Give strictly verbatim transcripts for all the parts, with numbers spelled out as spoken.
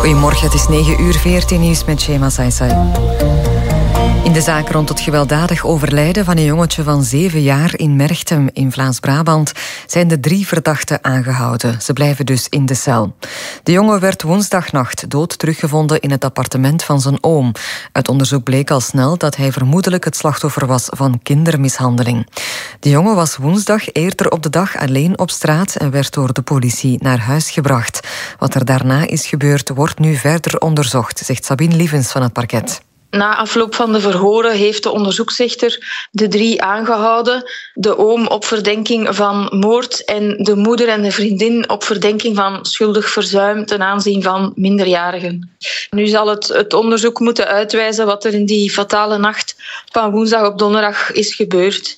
Goedemorgen, het is negen uur veertien nieuws met Shema Saisai. In de zaak rond het gewelddadig overlijden van een jongetje van zeven jaar in Merchtem in Vlaams-Brabant zijn de drie verdachten aangehouden. Ze blijven dus in de cel. De jongen werd woensdagnacht dood teruggevonden in het appartement van zijn oom. Uit onderzoek bleek al snel dat hij vermoedelijk het slachtoffer was van kindermishandeling. De jongen was woensdag eerder op de dag alleen op straat en werd door de politie naar huis gebracht. Wat er daarna is gebeurd wordt nu verder onderzocht, zegt Sabine Lievens van het parket. Na afloop van de verhoren heeft de onderzoeksrechter de drie aangehouden. De oom op verdenking van moord en de moeder en de vriendin op verdenking van schuldig verzuim ten aanzien van minderjarigen. Nu zal het, het onderzoek moeten uitwijzen wat er in die fatale nacht van woensdag op donderdag is gebeurd.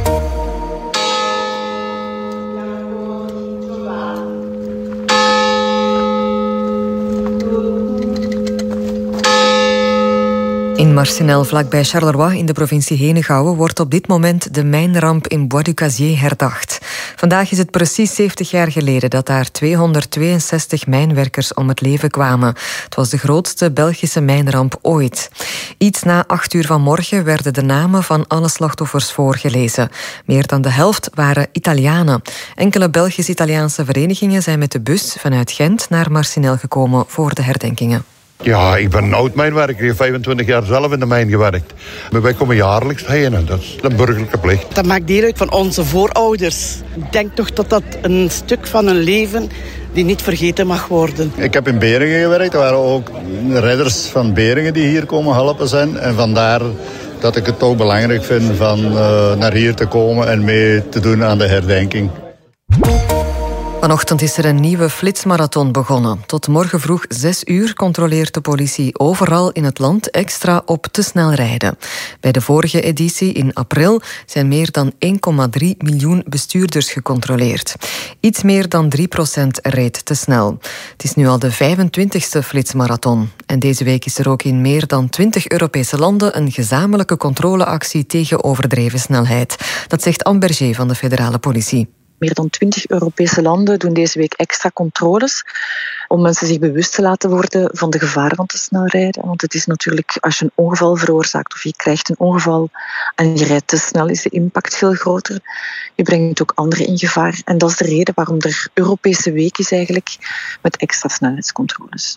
In Marcinelle, vlakbij Charleroi in de provincie Henegouwen, wordt op dit moment de mijnramp in Bois du Casier herdacht. Vandaag is het precies zeventig jaar geleden dat daar tweehonderdtweeënzestig mijnwerkers om het leven kwamen. Het was de grootste Belgische mijnramp ooit. Iets na acht uur vanmorgen werden de namen van alle slachtoffers voorgelezen. Meer dan de helft waren Italianen. Enkele Belgisch-Italiaanse verenigingen zijn met de bus vanuit Gent naar Marcinelle gekomen voor de herdenkingen. Ja, ik ben een oud mijnwerker. Ik heb vijfentwintig jaar zelf in de mijn gewerkt. Maar wij komen jaarlijks heen. Dat is een burgerlijke plicht. Dat maakt deel uit van onze voorouders. Ik denk toch dat dat een stuk van een leven die niet vergeten mag worden. Ik heb in Beringen gewerkt. Er waren ook redders van Beringen die hier komen helpen zijn. En vandaar dat ik het toch belangrijk vind van uh, naar hier te komen en mee te doen aan de herdenking. Vanochtend is er een nieuwe flitsmarathon begonnen. Tot morgen vroeg zes uur controleert de politie overal in het land extra op te snel rijden. Bij de vorige editie in april zijn meer dan één komma drie miljoen bestuurders gecontroleerd. Iets meer dan drie procent reed te snel. Het is nu al de vijfentwintigste flitsmarathon. En deze week is er ook in meer dan twintig Europese landen een gezamenlijke controleactie tegen overdreven snelheid. Dat zegt Anne Berger van de federale politie. Meer dan twintig Europese landen doen deze week extra controles om mensen zich bewust te laten worden van de gevaren van te snel rijden. Want het is natuurlijk, als je een ongeval veroorzaakt of je krijgt een ongeval en je rijdt te snel, is de impact veel groter. Je brengt ook anderen in gevaar. En dat is de reden waarom er Europese week is eigenlijk met extra snelheidscontroles.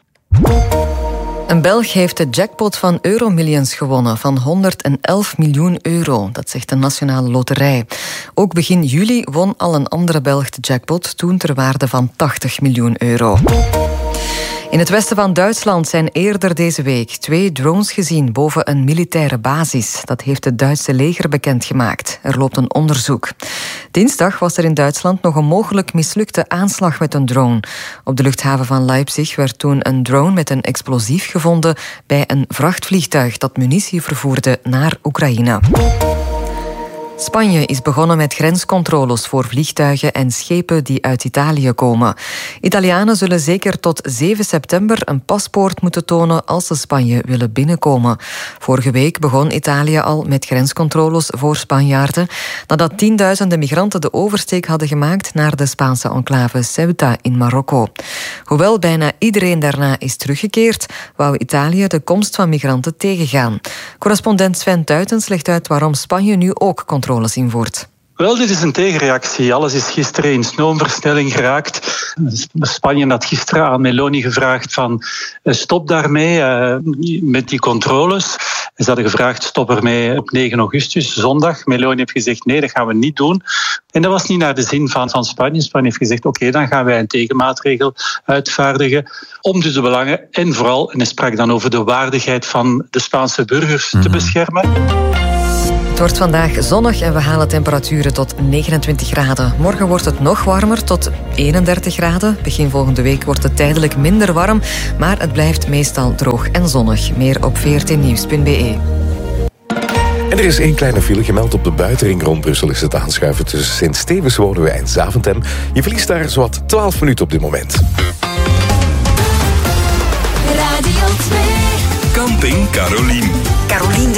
Een Belg heeft de jackpot van Euromillions gewonnen van honderdelf miljoen euro. Dat zegt de Nationale Loterij. Ook begin juli won al een andere Belg de jackpot, toen ter waarde van tachtig miljoen euro. In het westen van Duitsland zijn eerder deze week twee drones gezien boven een militaire basis. Dat heeft het Duitse leger bekendgemaakt. Er loopt een onderzoek. Dinsdag was er in Duitsland nog een mogelijk mislukte aanslag met een drone. Op de luchthaven van Leipzig werd toen een drone met een explosief gevonden bij een vrachtvliegtuig dat munitie vervoerde naar Oekraïne. Spanje is begonnen met grenscontroles voor vliegtuigen en schepen die uit Italië komen. Italianen zullen zeker tot zeven september een paspoort moeten tonen als ze Spanje willen binnenkomen. Vorige week begon Italië al met grenscontroles voor Spanjaarden, nadat tienduizenden migranten de oversteek hadden gemaakt naar de Spaanse enclave Ceuta in Marokko. Hoewel bijna iedereen daarna is teruggekeerd, wou Italië de komst van migranten tegengaan. Correspondent Sven Tuitens legt uit waarom Spanje nu ook controles invoert. Wel, dit is een tegenreactie. Alles is gisteren in stroomversnelling geraakt. Spanje had gisteren aan Meloni gevraagd van stop daarmee uh, met die controles. Ze hadden gevraagd stop ermee op negen augustus, zondag. Meloni heeft gezegd nee, dat gaan we niet doen. En dat was niet naar de zin van, van Spanje. Spanje heeft gezegd oké, okay, dan gaan wij een tegenmaatregel uitvaardigen om dus de belangen en vooral, en hij sprak dan over de waardigheid van de Spaanse burgers mm-hmm. te beschermen. Het wordt vandaag zonnig en we halen temperaturen tot negenentwintig graden. Morgen wordt het nog warmer, tot eenendertig graden. Begin volgende week wordt het tijdelijk minder warm, maar het blijft meestal droog en zonnig. Meer op veertien nieuws punt b e. En er is één kleine file gemeld op de buitenring rond Brussel. Is het aanschuiven tussen Sint-Stevens, Woluwe en Zaventem. Je verliest daar zowat twaalf minuten op dit moment. Radio twee. Camping Carolien. Carolien.